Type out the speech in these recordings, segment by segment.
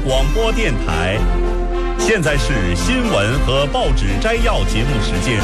广播电台，现在是新闻和报纸摘要节目时间。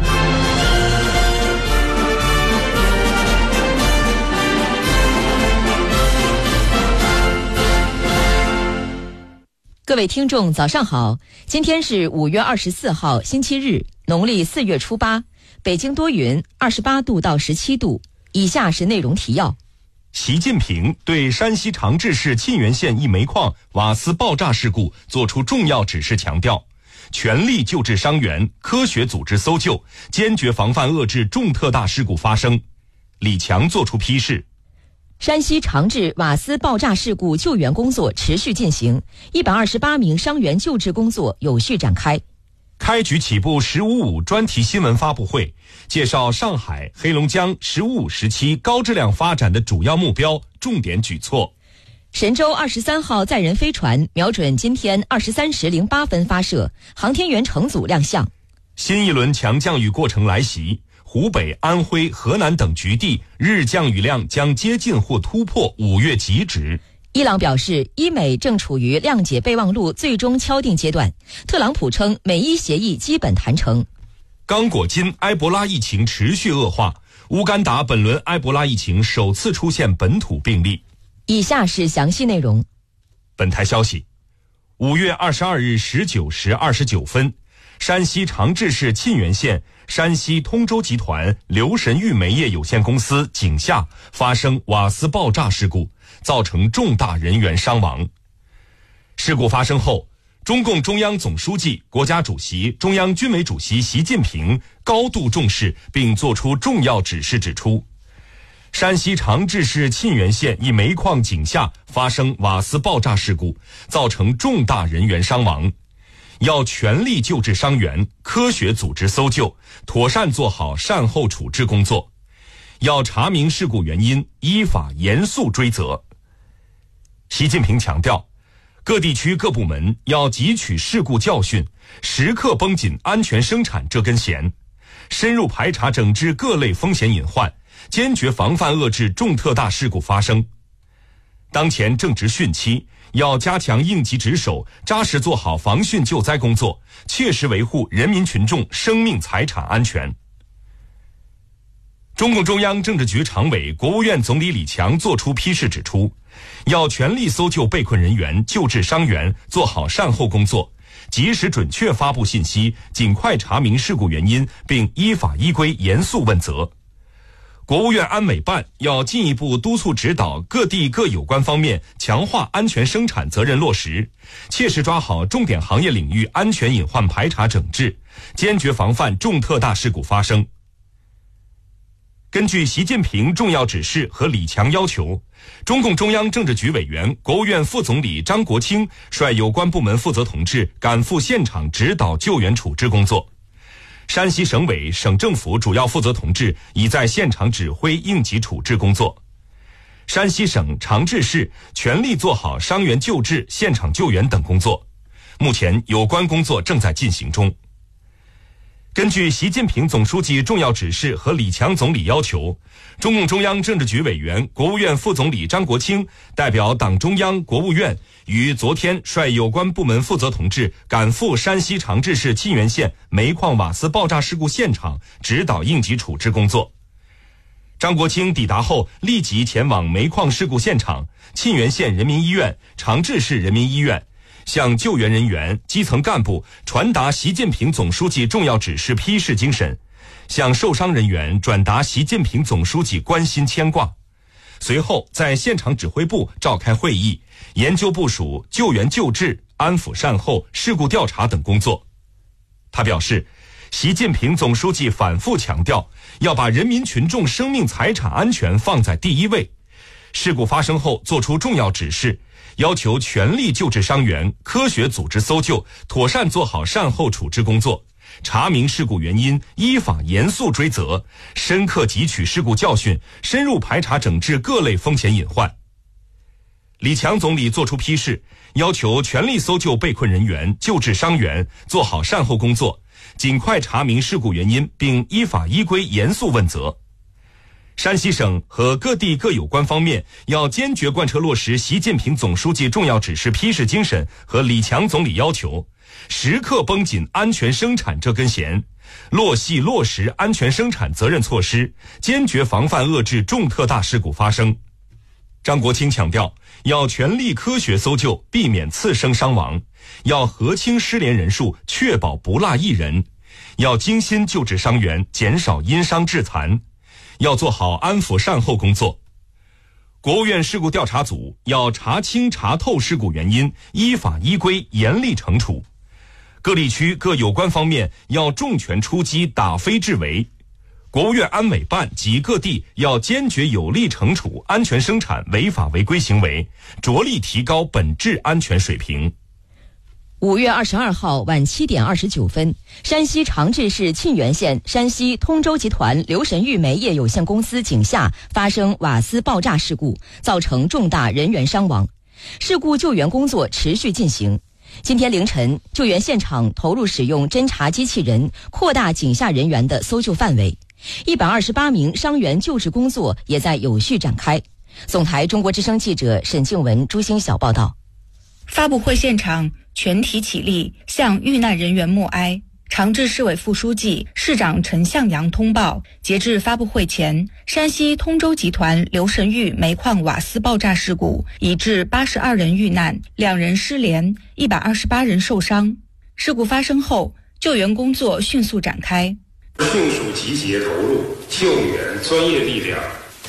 各位听众早上好，今天是5月24号星期日，农历4月初8，北京多云，28度到17度。以下是内容提要。 习近平对山西长治市沁源县一煤矿瓦斯爆炸事故作出重要指示，强调全力救治伤员，科学组织搜救，坚决防范遏制重特大事故发生。李强作出批示。 山西长治瓦斯爆炸事故救援工作持续进行，128名伤员救治工作有序展开。 开局起步“15+5”专题新闻发布会，介绍上海、黑龙江“15+5”时期高质量发展的主要目标、重点举措。 神舟23号载人飞船瞄准今天23时08分发射，航天员乘组亮相。 新一轮强降雨过程来袭，湖北、安徽、河南等局地日降雨量将接近或突破5月极值。 伊朗表示，伊美正处于谅解备忘录最终敲定阶段。特朗普称，美伊协议基本谈成。 刚果金埃博拉疫情持续恶化，乌干达本轮埃博拉疫情首次出现本土病例。 以下是详细内容。 本台消息，5月22日19时29分，山西长治市沁源县山西通州集团留神玉煤业有限公司井下发生瓦斯爆炸事故，造成重大人员伤亡。事故发生后，中共中央总书记、国家主席、中央军委主席习近平高度重视并作出重要指示，指出山西长治市沁源县一煤矿井下发生瓦斯爆炸事故，造成重大人员伤亡，要全力救治伤员，科学组织搜救，妥善做好善后处置工作，要查明事故原因，依法严肃追责。习近平强调，各地区各部门要汲取事故教训，时刻绷紧安全生产这根弦，深入排查整治各类风险隐患，坚决防范遏制重特大事故发生。当前正值汛期，要加强应急值守，扎实做好防汛救灾工作，切实维护人民群众生命财产安全。中共中央政治局常委、国务院总理李强作出批示，指出要全力搜救被困人员，救治伤员，做好善后工作，及时准确发布信息，尽快查明事故原因，并依法依规严肃问责。国务院安委办要进一步督促指导各地各有关方面强化安全生产责任落实，切实抓好重点行业领域安全隐患排查整治，坚决防范重特大事故发生。根据习近平重要指示和李强要求，中共中央政治局委员、国务院副总理张国清率有关部门负责同志赶赴现场指导救援处置工作。山西省委、省政府主要负责同志已在现场指挥应急处置工作。山西省长治市全力做好伤员救治、现场救援等工作，目前有关工作正在进行中。根据习近平总书记重要指示和李强总理要求，中共中央政治局委员、国务院副总理张国清代表党中央、国务院于昨天率有关部门负责同志赶赴山西长治市沁源县煤矿瓦斯爆炸事故现场指导应急处置工作。张国清抵达后立即前往煤矿事故现场、沁源县人民医院、长治市人民医院，向救援人员、基层干部传达习近平总书记重要指示批示精神，向受伤人员转达习近平总书记关心牵挂。随后在现场指挥部召开会议，研究部署救援救治、安抚善后、事故调查等工作。他表示，习近平总书记反复强调，要把人民群众生命财产安全放在第一位。事故发生后作出重要指示，要求全力救治伤员，科学组织搜救，妥善做好善后处置工作，查明事故原因，依法严肃追责，深刻汲取事故教训，深入排查整治各类风险隐患。李强总理作出批示，要求全力搜救被困人员，救治伤员，做好善后工作，尽快查明事故原因，并依法依规严肃问责。 山西省和各地各有关方面要坚决贯彻落实习近平总书记重要指示批示精神和李强总理要求，时刻绷紧安全生产这根弦，落细落实安全生产责任措施，坚决防范遏制重特大事故发生。张国清强调，要全力科学搜救，避免次生伤亡，要核清失联人数，确保不落一人，要精心救治伤员，减少因伤致残，要做好安抚善后工作。国务院事故调查组要查清查透事故原因，依法依规严厉惩处。各地区各有关方面要重拳出击，打非治为。国务院安委办及各地要坚决有力惩处安全生产违法违规行为，着力提高本质安全水平。 5月22号晚7点29分，山西长治市沁源县山西通州集团刘神玉煤业有限公司井下发生瓦斯爆炸事故，造成重大人员伤亡。事故救援工作持续进行。今天凌晨，救援现场投入使用侦察机器人，扩大井下人员的搜救范围。128名伤员救治工作也在有序展开。总台中国之声记者沈静文、朱星晓报道。 发布会现场，全体起立向遇难人员默哀。长治市委副书记、市长陈向阳通报，截至发布会前，山西通州集团刘神玉煤矿瓦斯爆炸事故已致82人遇难，2人失联，128人受伤。事故发生后，救援工作迅速展开， 迅速集结投入救援专业力量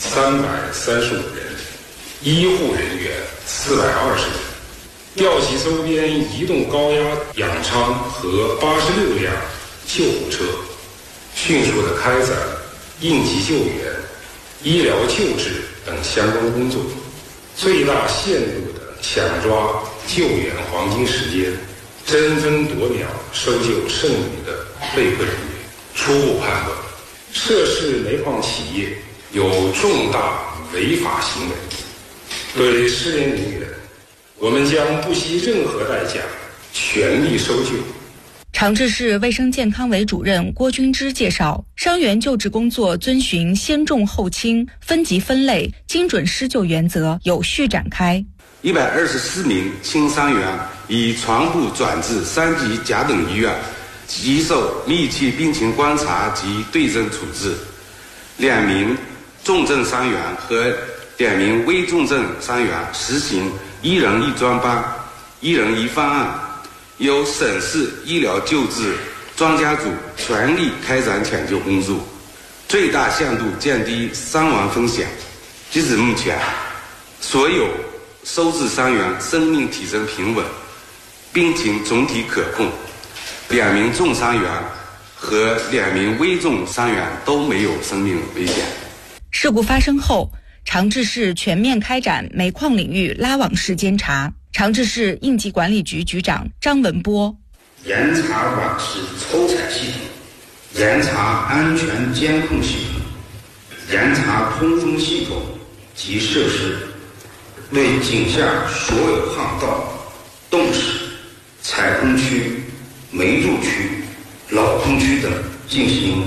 335人，医护人员420人，调集周边移动高压氧舱和86辆救护车，迅速地开展应急救援、医疗救治等相关工作，最大限度地抢抓救援黄金时间，争分夺秒搜救剩余的被困人员。初步判断，涉事煤矿企业有重大违法行为，对失联人员，我们将不惜任何代价全力搜救。 长治市卫生健康委主任郭军之介绍，伤员救治工作遵循先重后轻、分级分类、精准施救原则，有序展开。 124名轻伤员已全部转至3级甲等医院，接受密切病情观察及对症处置。2名重症伤员和2名危重症伤员实行1人1专班、1人1方案，由省市医疗救治专家组全力开展抢救工作，最大限度降低伤亡风险。截至目前，所有收治伤员生命体征平稳，病情总体可控。2名重伤员和2名危重伤员都没有生命危险。 事故发生后，长治市全面开展煤矿领域拉网式监察。长治市应急管理局局长张文波： 严查网式抽采系统，严查安全监控系统，严查通风系统及设施，对井下所有巷道、洞室、采空区、煤入区、老空区等进行